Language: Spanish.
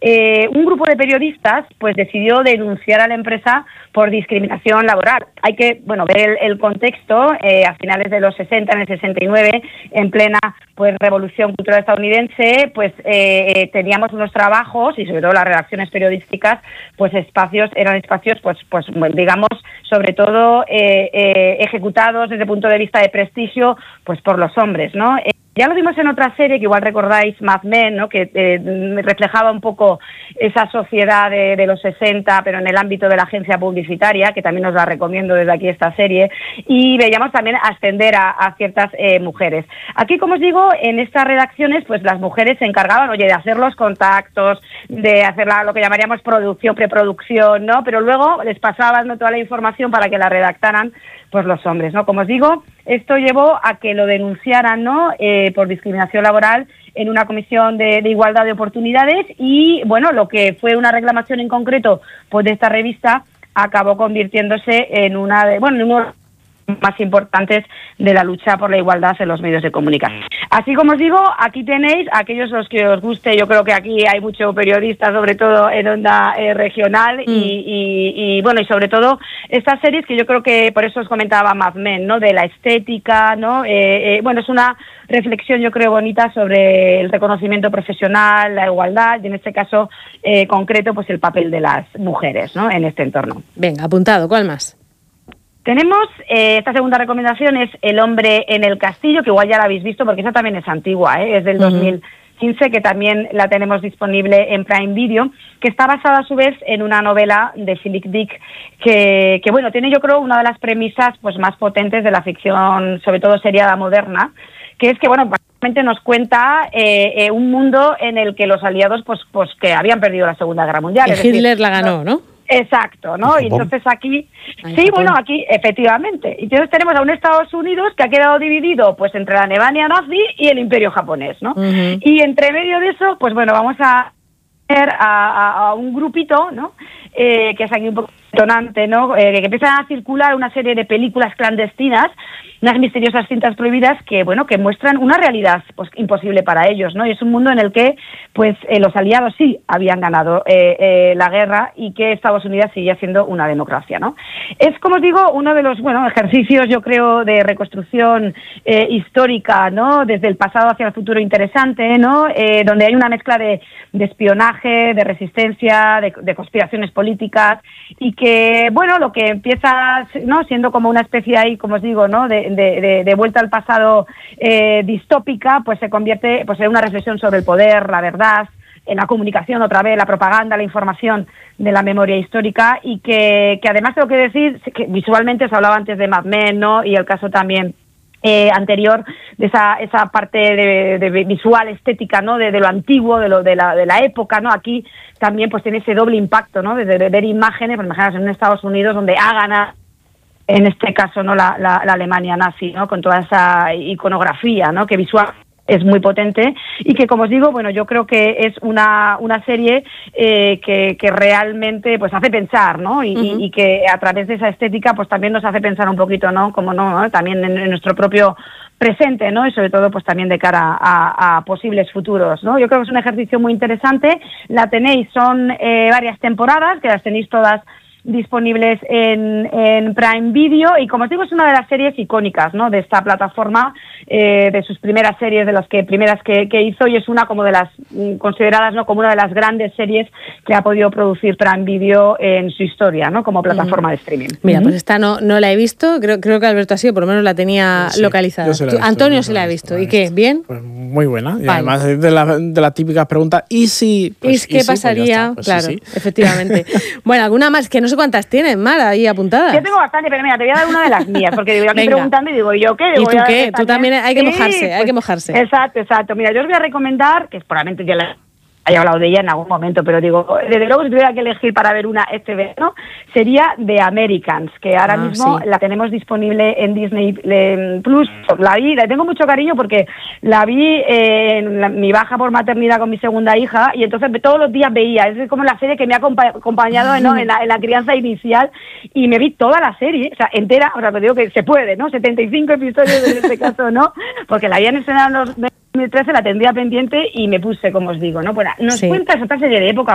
un grupo de periodistas pues decidió denunciar a la empresa por discriminación laboral. Hay que ver el contexto. A finales de los 60, en el 69, en plena pues revolución cultural estadounidense, pues teníamos unos trabajos y sobre todo las redacciones periodísticas, pues eran espacios pues digamos sobre todo ejecutados desde el punto de vista de prestigio pues por los hombres, ¿no? Ya lo vimos en otra serie que igual recordáis, Mad Men, ¿no? Que reflejaba un poco esa sociedad de los 60, pero en el ámbito de la agencia publicitaria, que también os la recomiendo desde aquí esta serie, y veíamos también ascender a ciertas mujeres. Aquí, como os digo, en estas redacciones, pues las mujeres se encargaban, de hacer los contactos, de hacer lo que llamaríamos producción, preproducción, ¿no? Pero luego les pasaban, ¿no?, toda la información para que la redactaran pues los hombres, ¿no? Como os digo, esto llevó a que lo denunciaran, ¿no?, por discriminación laboral en una comisión de igualdad de oportunidades y, lo que fue una reclamación en concreto pues de esta revista acabó convirtiéndose en uno de los más importantes de la lucha por la igualdad en los medios de comunicación. Así como os digo, aquí tenéis, aquellos los que os guste, yo creo que aquí hay mucho periodista, sobre todo en onda regional, y sobre todo estas series que yo creo que, por eso os comentaba Mad Men, ¿no?, de la estética, ¿no? Es una reflexión, yo creo, bonita sobre el reconocimiento profesional, la igualdad, y en este caso concreto, pues el papel de las mujeres, ¿no?, en este entorno. Venga, apuntado, ¿cuál más? Tenemos, esta segunda recomendación es El hombre en el castillo, que igual ya la habéis visto porque esa también es antigua, es del 2015, que también la tenemos disponible en Prime Video, que está basada a su vez en una novela de Philip Dick, que tiene, yo creo, una de las premisas pues más potentes de la ficción, sobre todo seriada moderna, que es que, básicamente nos cuenta un mundo en el que los aliados pues que habían perdido la Segunda Guerra Mundial. Es Hitler la ganó, ¿no? Exacto, ¿no? Y entonces aquí, aquí efectivamente. Entonces tenemos a un Estados Unidos que ha quedado dividido pues entre la Alemania nazi y el Imperio japonés, ¿no? Y entre medio de eso, pues vamos a ver a un grupito, ¿no? Que es aquí un poco detonante, ¿no? Que empiezan a circular una serie de películas clandestinas, unas misteriosas cintas prohibidas que muestran una realidad pues imposible para ellos, ¿no? Y es un mundo en el que pues los aliados sí habían ganado la guerra y que Estados Unidos seguía siendo una democracia, ¿no? Es, como os digo, uno de los ejercicios, yo creo, de reconstrucción histórica, ¿no?, desde el pasado hacia el futuro interesante, ¿no?, donde hay una mezcla de espionaje, de resistencia, de conspiraciones políticas, y que, lo que empieza, ¿no?, siendo como una especie ahí, como os digo, ¿no?, de vuelta al pasado distópica, pues se convierte pues en una reflexión sobre el poder, la verdad, en la comunicación otra vez, la propaganda, la información de la memoria histórica, y que además tengo que decir que visualmente se hablaba antes de Mad Men, ¿no?, y el caso también anterior de esa parte de visual, estética, ¿no?, de lo antiguo, de la época, ¿no? Aquí también pues tiene ese doble impacto, ¿no?, de ver imágenes, pues imaginaos en un Estados Unidos donde ha ganado, en este caso, ¿no?, la Alemania nazi, ¿no?, con toda esa iconografía, ¿no?, que visual es muy potente, y que, como os digo, yo creo que es una serie que realmente pues hace pensar, ¿no? Y que a través de esa estética pues también nos hace pensar un poquito, ¿no?, como no, también en nuestro propio presente, ¿no?, y sobre todo pues también de cara a posibles futuros, ¿no? Yo creo que es un ejercicio muy interesante. La tenéis, son varias temporadas, que las tenéis todas disponibles en Prime Video, y como os digo, es una de las series icónicas, ¿no?, de esta plataforma, de sus primeras series, de las primeras que hizo, y es una como de las consideradas, ¿no?, como una de las grandes series que ha podido producir Prime Video en su historia, ¿no?, como plataforma de streaming. Mira, pues esta no la he visto, creo que Alberto ha sido, por lo menos la tenía localizada. Antonio se la ha visto. ¿Y qué? ¿Bien? Pues muy buena. Y además es de la típica pregunta, ¿y si? Pues, ¿qué pasaría? Pues claro, efectivamente. Bueno, alguna más, que no sé cuántas tienes, Mar, ahí apuntadas. Yo tengo bastante, pero mira, te voy a dar una de las mías, porque digo, aquí preguntando y digo, ¿yo qué? ¿Y tú qué? Tú también hay que mojarse, hay que mojarse. Exacto. Mira, yo os voy a recomendar, que probablemente ya la haya hablado de ella en algún momento, pero digo, desde luego si tuviera que elegir para ver una este verano, sería The Americans, que ahora mismo la tenemos disponible en Disney Plus. La tengo mucho cariño porque la vi en mi baja por maternidad con mi segunda hija, y entonces todos los días veía, es como la serie que me ha acompañado, ¿no?, en la crianza inicial, y me vi toda la serie, o sea, entera, o sea, te digo que se puede, ¿no?, 75 episodios en este caso, ¿no?, porque la habían estrenado en los 2013, la tendría pendiente y me puse, como os digo, ¿no? Bueno, nos cuenta esa serie de época